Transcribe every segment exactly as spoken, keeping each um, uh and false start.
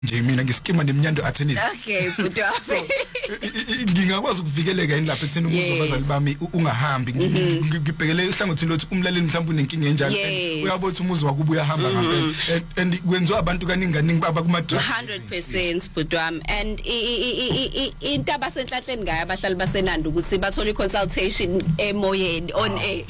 nje mina ngiskima neminyando attorneys. Okay, butwa. So ngingakwazi ukuvikeleka yini lapha ekutheni umuzwa abazali bami ungahambi ngibhekele ihlangothini lothi umlaleli mhlawumbe unenkinga enjalo uyabona ukuthi umuzwa wakuba uyahamba ngampela and kwenziwa abantu kaningi kaningi abakuma drugs one hundred percent butwa. And into abasenhlahleni ngayo abahlali basenanda ukuthi bathola i-consultation emoyeni on air.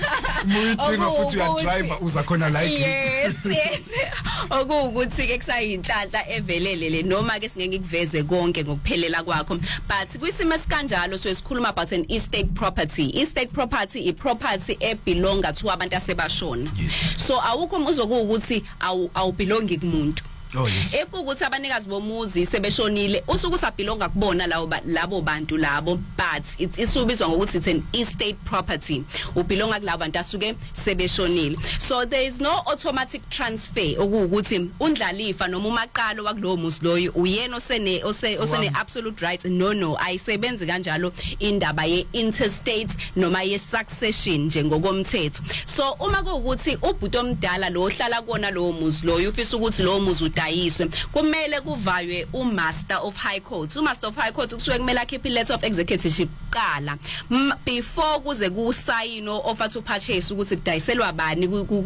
Muyidinga futhi uya driver uza khona la ekhaya. Yes, yes. Okuwukuthi ke kusayinhlanhla evelele le noma ke singeke ngikuveze konke ngokuphelela kwakho, but kwisimo esikanjalo so esikhuluma about an estate property. Estate property i property e belonga to abantu asebashona. So awukho uzokuwukuthi awu belongi kumuntu. Oh yes. Ekukuthi abanikazi bomuzi sebeshonile usuku sabelonga kubona lawo labo bantu labo, but it's isubizwa ngokuthi it's an estate property. Ubelonga kulabo bantu asuke sebeshonile. So there is no automatic transfer okuwukuthi undlalifa noma umaqalo wakulowo muzi loyo uyena osene osene absolute rights. No no, ayisebenzi kanjalo indaba ye interstate noma ye succession njengokomthetho. So uma kuwukuthi ubhuti omdala lo ohlala kuona lowo muzi loyo ufisa ukuthi lowo muzi dayiswe kumele kuvaywe umaster of high court. Umaster of high court kusuke kumele akhiphe letter of executorship qala before kuze kusayino offer to purchase ukuthi kudayiselwa bani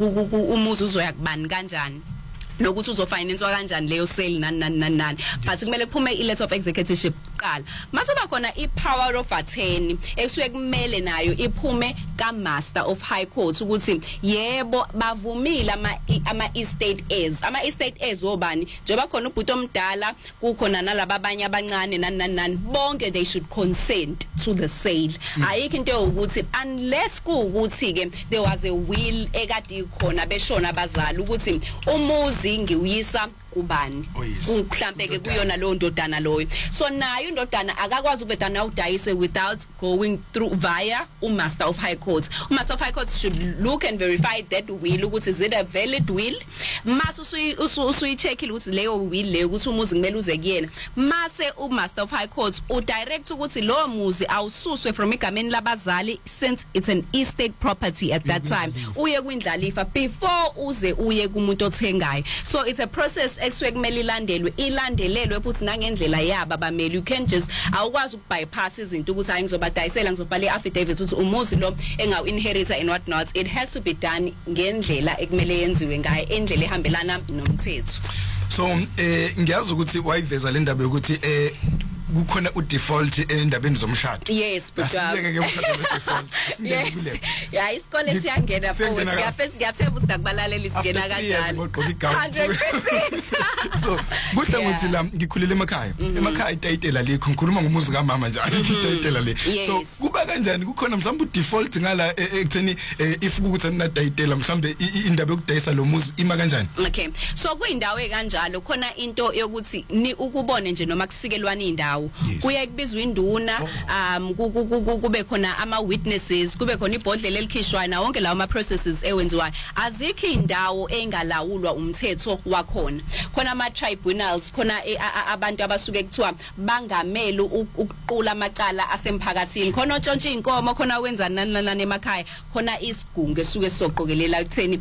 umuzi uzoya kubani kanjani nokuthi uzofinancewa kanjani leyo sale nani nani nani, but kumele kuphume i letter of executorship qala. Masoba khona i power of attorney esuke kumele nayo iphume ka master of high court ukuthi yebo bavumile ama ama estate heirs. Ama estate heirs obani njengoba khona ubhuti omdala kukhona nalabo abanye abancane nani nani nani bonke they should consent to the sale. Ayikho into ukuthi unless kuukuthi ke there was a will ekade ikhona beshona abazali ukuthi umuzi ngiuyisa kubani mhlambe ke kuyona lo ndodana loyo. So nayo indodana akakwazi ukubedana udayise without going through via umaster of high court. Umaster of high court should look and verify that will ukuthi is it a valid will. Mase usuyi check ukuthi leyo will leyo ukuthi umuzi kumele uze kuyena. Mase umaster of high court u direct ukuthi lo muzi awususwe from igameni labazali since it's an estate property at that time. Uye kwindlalifa before uze uye kumuntu othengayo. So it's a process exwe kumele ilandelwe ilandelelwe futhi nangendlela yaba bameli. You can't just awukwazi ukubypass izinto ukuthi hayi ngizobadayisela ngizobhala i-affidavit ukuthi umuzi lo engawu inherita and what not. It has to be done ngendlela ekumele yenziwe ngayo endlela ehambelana nomthetho. So eh ngiyazi ukuthi wayiveza le ndaba yokuthi eh kukhona u default endabeni zomshado. Yes, but asiyeke ke default asiyeke kule. Yeah, isikole siyangena forward siyaphese siyathemba ukuthi akubalalela isigena kanjani. one hundred percent. So kuhle ukuthi la ngikhulele emakhaya. Emakhaya itayitela lekho ngikhuluma ngomuzi kamama nje itayitela le. So kuba kanjani kukhona mhlawumbe u default ngala ekutheni if ukuthi ninatayitela mhlawumbe indaba yokudayisa lo muzi ima kanjani. Okay. So kuyindawo ekanjalo khona into yokuthi ni ukubone nje noma kusikelwana indawo kuye kubizwa induna um kube khona ama witnesses kube khona ibhodlela elikhishwayo na wonke lawo ama processes ewenziwayo. Azikho indawo engalawulwa umthetho wakhona. Khona ama tribunals khona abantu abasuke kuthiwa bangamela ukuqula amacala asemphakathini. Khona otshontsha inkomo khona wenza nani nani emakhaya khona isigungu esuke sizoqokelela ukutheni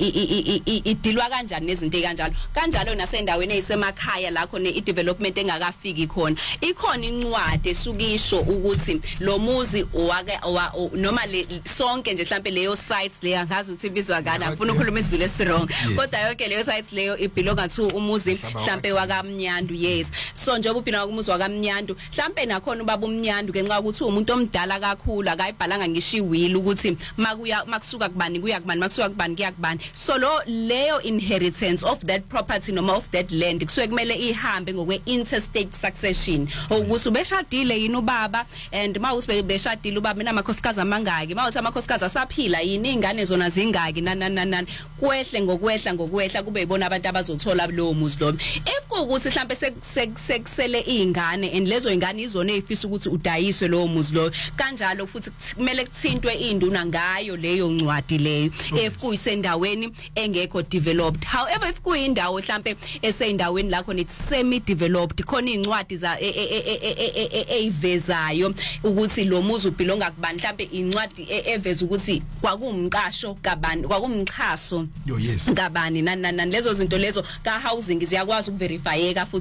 idilwa kanjani nezinto ekanjalo kanjalo nasendaweni ezisemakhaya la khona i development engakafiki khona. Ikhona incwadi esukisho ukuthi lo muzi owake noma sonke nje mhlambe leyo sites leya ngazi ukuthi ibizwa kana ngifuna ukukhuluma isizulu esirong kodwa yonke leyo sites leyo ibelonga to umuzi mhlambe wakamnyandu. Yes, so njengoba ubhina umuzi wakamnyandu mhlambe nakhona ubaba umnyandu ngenxa ukuthi umuntu omdala kakhulu akayibhalanga ngisho iwill ukuthi makuya makusuka kubani kuya kubani makusuka kubani kuya kubani. So lo leyo inheritance of that property noma of that land kusuke kumele ihambe ngokwe interstate succession ukuthi ubeshadile yini ubaba and mawusibe beshadile ubaba namakhosikazi amangaki mawuthi amakhosikazi asaphila yini ingane zona zingaki nananana kwehle ngokwehla ngokwehla kube yibona abantu abazothola lo muzi lo. If kuukuthi mhlambe sekusele izingane and lezo ingane izona ezifisa ukuthi udayiswe lowo muzi lo kanjalo futhi kumele kuthintwe induna ngayo leyo ncwadi leyo if kuyisendaweni engekho developed. However if kuyindawo mhlambe eseyindaweni lakho it's semi developed khona incwadi za eyivezayo ukuthi lo muzi ubelonga kubani mhlambe incwadi eveza ukuthi kwakumqasho kabani kwakumxhaso yo yes kabani nani nani lezo zinto lezo ka housing ziyakwazi ukuverifyeka futhi